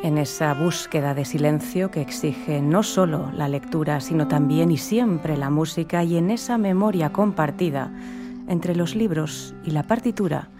en esa búsqueda de silencio que exige no solo la lectura, sino también y siempre la música, y en esa memoria compartida entre los libros y la partitura